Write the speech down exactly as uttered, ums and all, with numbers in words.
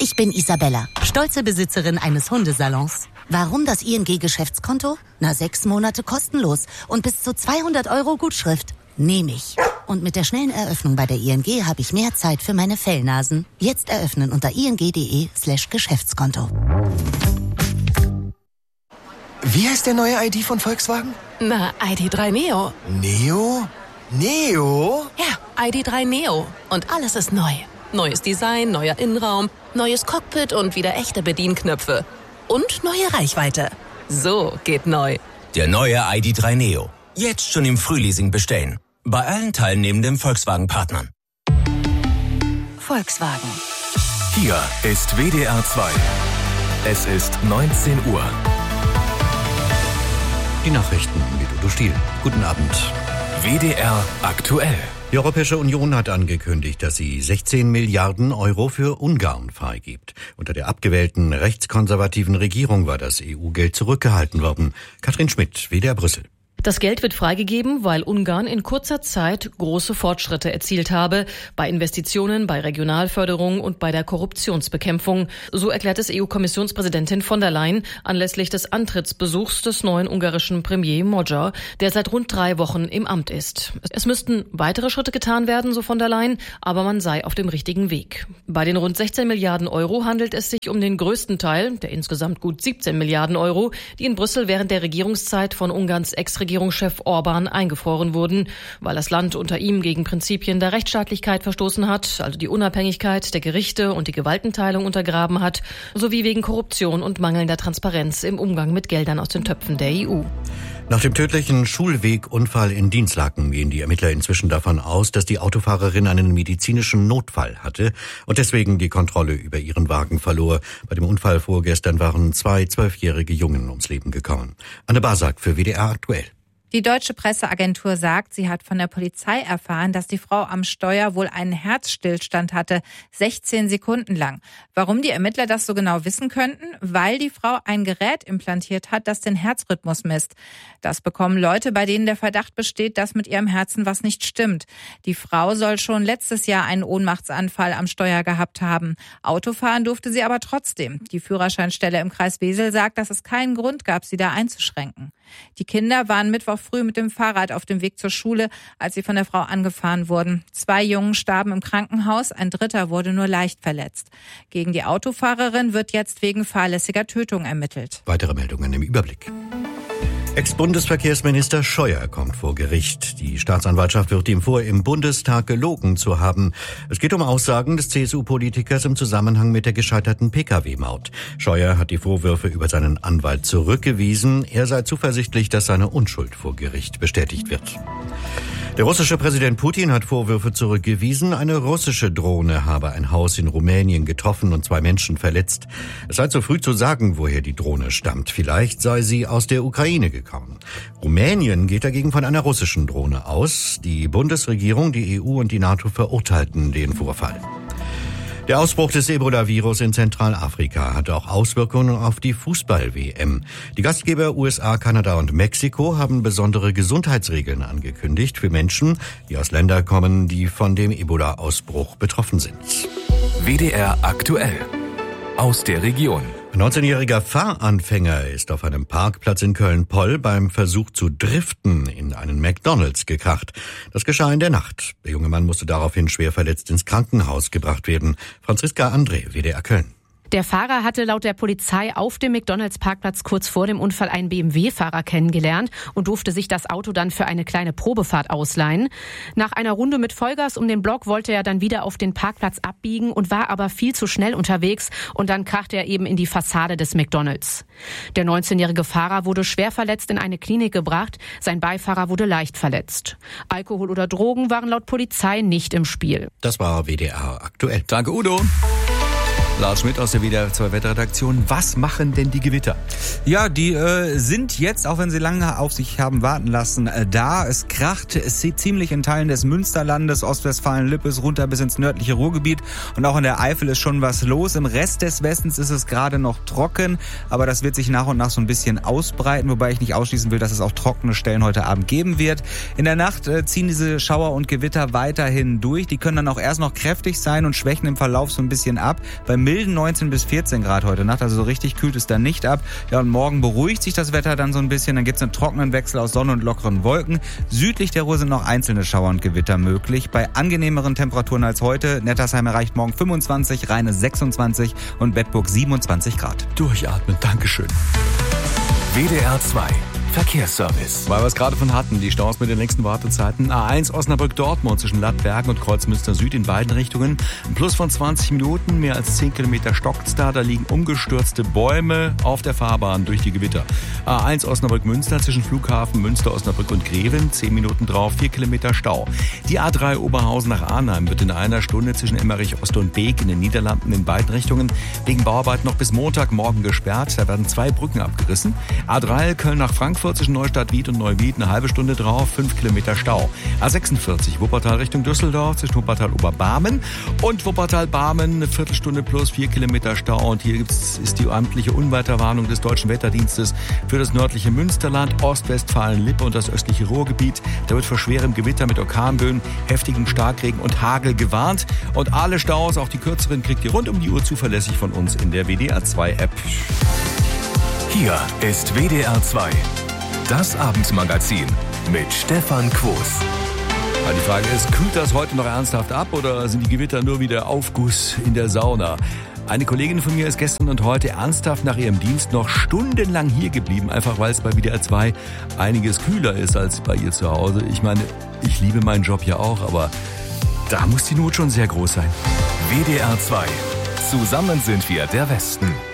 Ich bin Isabella, stolze Besitzerin eines Hundesalons. Warum das I N G-Geschäftskonto? Na, sechs Monate kostenlos und bis zu zweihundert Euro Gutschrift. Nehme ich. Und mit der schnellen Eröffnung bei der I N G habe ich mehr Zeit für meine Fellnasen. Jetzt eröffnen unter ing.de slash Geschäftskonto. Wie heißt der neue I D von Volkswagen? Na, I D drei Neo. Neo? Neo? Ja, I D drei Neo. Und alles ist neu. Neues Design, neuer Innenraum, neues Cockpit und wieder echte Bedienknöpfe. Und neue Reichweite. So geht neu. Der neue I D drei Neo. Jetzt schon im Frühleasing bestellen. Bei allen teilnehmenden Volkswagen-Partnern. Volkswagen. Hier ist W D R zwei. Es ist neunzehn Uhr. Die Nachrichten mit Udo Stiel. Guten Abend. W D R aktuell. Die Europäische Union hat angekündigt, dass sie sechzehn Milliarden Euro für Ungarn freigibt. Unter der abgewählten rechtskonservativen Regierung war das E U-Geld zurückgehalten worden. Katrin Schmidt, W D R Brüssel. Das Geld wird freigegeben, weil Ungarn in kurzer Zeit große Fortschritte erzielt habe, bei Investitionen, bei Regionalförderung und bei der Korruptionsbekämpfung. So erklärt es E U-Kommissionspräsidentin von der Leyen anlässlich des Antrittsbesuchs des neuen ungarischen Premier Magyar, der seit rund drei Wochen im Amt ist. Es müssten weitere Schritte getan werden, so von der Leyen, aber man sei auf dem richtigen Weg. Bei den rund sechzehn Milliarden Euro handelt es sich um den größten Teil, der insgesamt gut siebzehn Milliarden Euro, die in Brüssel während der Regierungszeit von Ungarns Ex-Regierungschef Orban eingefroren wurden, weil das Land unter ihm gegen Prinzipien der Rechtsstaatlichkeit verstoßen hat, also die Unabhängigkeit der Gerichte und die Gewaltenteilung untergraben hat, sowie wegen Korruption und mangelnder Transparenz im Umgang mit Geldern aus den Töpfen der E U. Nach dem tödlichen Schulwegunfall in Dinslaken gehen die Ermittler inzwischen davon aus, dass die Autofahrerin einen medizinischen Notfall hatte und deswegen die Kontrolle über ihren Wagen verlor. Bei dem Unfall vorgestern waren zwei zwölfjährige Jungen ums Leben gekommen. Anne Basak für W D R aktuell. Die deutsche Presseagentur sagt, sie hat von der Polizei erfahren, dass die Frau am Steuer wohl einen Herzstillstand hatte, sechzehn Sekunden lang. Warum die Ermittler das so genau wissen könnten? Weil die Frau ein Gerät implantiert hat, das den Herzrhythmus misst. Das bekommen Leute, bei denen der Verdacht besteht, dass mit ihrem Herzen was nicht stimmt. Die Frau soll schon letztes Jahr einen Ohnmachtsanfall am Steuer gehabt haben. Autofahren durfte sie aber trotzdem. Die Führerscheinstelle im Kreis Wesel sagt, dass es keinen Grund gab, sie da einzuschränken. Die Kinder waren Mittwoch früh mit dem Fahrrad auf dem Weg zur Schule, als sie von der Frau angefahren wurden. Zwei Jungen starben im Krankenhaus, ein dritter wurde nur leicht verletzt. Gegen die Autofahrerin wird jetzt wegen fahrlässiger Tötung ermittelt. Weitere Meldungen im Überblick. Ex-Bundesverkehrsminister Scheuer kommt vor Gericht. Die Staatsanwaltschaft wirft ihm vor, im Bundestag gelogen zu haben. Es geht um Aussagen des C S U-Politikers im Zusammenhang mit der gescheiterten Pkw-Maut. Scheuer hat die Vorwürfe über seinen Anwalt zurückgewiesen. Er sei zuversichtlich, dass seine Unschuld vor Gericht bestätigt wird. Der russische Präsident Putin hat Vorwürfe zurückgewiesen, eine russische Drohne habe ein Haus in Rumänien getroffen und zwei Menschen verletzt. Es sei zu früh zu sagen, woher die Drohne stammt. Vielleicht sei sie aus der Ukraine gekommen. Rumänien geht dagegen von einer russischen Drohne aus. Die Bundesregierung, die E U und die NATO verurteilten den Vorfall. Der Ausbruch des Ebola-Virus in Zentralafrika hat auch Auswirkungen auf die Fußball-W M. Die Gastgeber U S A, Kanada und Mexiko haben besondere Gesundheitsregeln angekündigt für Menschen, die aus Ländern kommen, die von dem Ebola-Ausbruch betroffen sind. W D R aktuell. Aus der Region. Ein neunzehnjähriger Fahranfänger ist auf einem Parkplatz in Köln-Poll beim Versuch zu driften in einen McDonald's gekracht. Das geschah in der Nacht. Der junge Mann musste daraufhin schwer verletzt ins Krankenhaus gebracht werden. Franziska André, W D R Köln. Der Fahrer hatte laut der Polizei auf dem McDonald's-Parkplatz kurz vor dem Unfall einen B M W-Fahrer kennengelernt und durfte sich das Auto dann für eine kleine Probefahrt ausleihen. Nach einer Runde mit Vollgas um den Block wollte er dann wieder auf den Parkplatz abbiegen und war aber viel zu schnell unterwegs und dann krachte er eben in die Fassade des McDonald's. Der neunzehnjährige Fahrer wurde schwer verletzt in eine Klinik gebracht, sein Beifahrer wurde leicht verletzt. Alkohol oder Drogen waren laut Polizei nicht im Spiel. Das war W D R aktuell. Danke, Udo. Lars Schmidt aus der W D R zwei Wetterredaktion. Was machen denn die Gewitter? Ja, die äh, sind jetzt, auch wenn sie lange auf sich haben warten lassen, äh, da. Es kracht, es sieht ziemlich in Teilen des Münsterlandes, Ostwestfalen-Lippes runter bis ins nördliche Ruhrgebiet. Und auch in der Eifel ist schon was los. Im Rest des Westens ist es gerade noch trocken, aber das wird sich nach und nach so ein bisschen ausbreiten, wobei ich nicht ausschließen will, dass es auch trockene Stellen heute Abend geben wird. In der Nacht äh, ziehen diese Schauer und Gewitter weiterhin durch. Die können dann auch erst noch kräftig sein und schwächen im Verlauf so ein bisschen ab. Beim milden neunzehn bis vierzehn Grad heute Nacht, also so richtig kühlt es dann nicht ab. Ja, und morgen beruhigt sich das Wetter dann so ein bisschen, dann gibt es einen trockenen Wechsel aus Sonne und lockeren Wolken. Südlich der Ruhr sind noch einzelne Schauer und Gewitter möglich. Bei angenehmeren Temperaturen als heute. Nettersheim erreicht morgen fünfundzwanzig, Rheine sechsundzwanzig und Bedburg siebenundzwanzig Grad. Durchatmen, Dankeschön. W D R zwei Verkehrsservice. Weil wir es gerade von hatten, die Staus mit den längsten Wartezeiten. A eins Osnabrück-Dortmund zwischen Lattbergen und Kreuzmünster Süd in beiden Richtungen. Ein Plus von zwanzig Minuten, mehr als zehn Kilometer stockt's da. Da liegen umgestürzte Bäume auf der Fahrbahn durch die Gewitter. A eins Osnabrück-Münster zwischen Flughafen Münster, Osnabrück und Greven. zehn Minuten drauf, vier Kilometer Stau. Die A drei Oberhausen nach Arnheim wird in einer Stunde zwischen Emmerich Ost und Beek in den Niederlanden in beiden Richtungen wegen Bauarbeit noch bis Montagmorgen gesperrt. Da werden zwei Brücken abgerissen. A drei Köln nach Frankfurt zwischen Neustadt-Wied und Neuwied eine halbe Stunde drauf, fünf Kilometer Stau. A sechsundvierzig Wuppertal Richtung Düsseldorf zwischen Wuppertal-Oberbarmen und Wuppertal-Barmen eine Viertelstunde plus vier Kilometer Stau. Und hier gibt's, ist die amtliche Unwetterwarnung des Deutschen Wetterdienstes für das nördliche Münsterland, Ostwestfalen-Lippe und das östliche Ruhrgebiet. Da wird vor schwerem Gewitter mit Orkanböen, heftigem Starkregen und Hagel gewarnt. Und alle Staus, auch die kürzeren, kriegt ihr rund um die Uhr zuverlässig von uns in der W D R zwei App. Hier ist W D R zwei. Das Abendmagazin mit Stefan Quos. Ja, die Frage ist, kühlt das heute noch ernsthaft ab oder sind die Gewitter nur wieder Aufguss in der Sauna? Eine Kollegin von mir ist gestern und heute ernsthaft nach ihrem Dienst noch stundenlang hier geblieben, einfach weil es bei W D R zwei einiges kühler ist als bei ihr zu Hause. Ich meine, ich liebe meinen Job ja auch, aber da muss die Not schon sehr groß sein. W D R zwei. Zusammen sind wir der Westen.